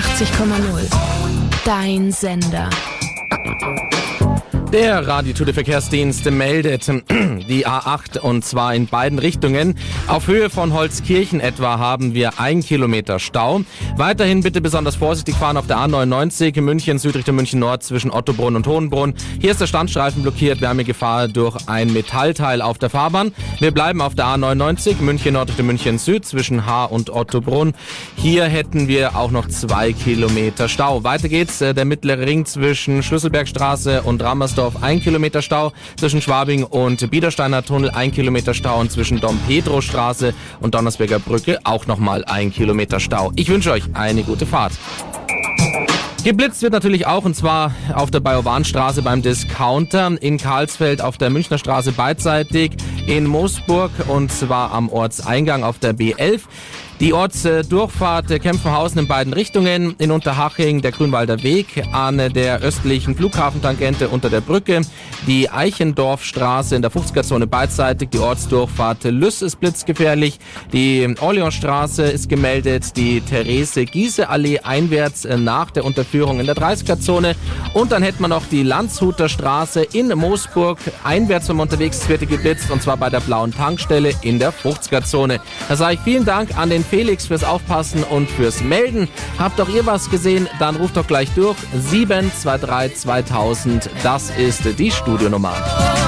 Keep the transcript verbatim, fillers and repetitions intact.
achtzig Komma null. Dein Sender. Der Radio-Tude-Verkehrsdienst meldet die A acht und zwar in beiden Richtungen. Auf Höhe von Holzkirchen etwa haben wir ein Kilometer Stau. Weiterhin bitte besonders vorsichtig fahren auf der A neunundneunzig München Süd Richtung München Nord zwischen Ottobrunn und Hohenbrunn. Hier ist der Standstreifen blockiert, Wärmegefahr durch ein Metallteil auf der Fahrbahn. Wir bleiben auf der A neunundneunzig München Nord Richtung München Süd zwischen Haar und Ottobrunn. Hier hätten wir auch noch zwei Kilometer Stau. Weiter geht's, der mittlere Ring zwischen Schlüsselbergstraße und Rammersdorf. Ein Kilometer Stau zwischen Schwabing und Biedersteiner Tunnel, ein Kilometer Stau und zwischen Dom-Pedro-Straße und Donnersberger Brücke auch nochmal ein Kilometer Stau. Ich wünsche euch eine gute Fahrt. Geblitzt wird natürlich auch, und zwar auf der Bajowanstraße beim Discounter, in Karlsfeld auf der Münchner Straße beidseitig, in Moosburg und zwar am Ortseingang auf der B elf. Die Ortsdurchfahrt Kempfenhausen in beiden Richtungen, in Unterhaching der Grünwalder Weg, an der östlichen Flughafentangente unter der Brücke, die Eichendorfstraße in der fünfziger-Zone beidseitig, die Ortsdurchfahrt Lüss ist blitzgefährlich, die Orleansstraße ist gemeldet, die Therese-Giese-Allee einwärts nach der Unterführung in der dreißiger-Zone und dann hätten wir noch die Landshuter Straße in Moosburg, einwärts wenn man unterwegs ist, wird die geblitzt und zwar bei der blauen Tankstelle in der fünfziger-Zone. Da sage ich vielen Dank an den Felix fürs Aufpassen und fürs Melden. Habt auch ihr was gesehen? Dann ruft doch gleich durch. sieben zwei drei zweitausend, das ist die Studionummer.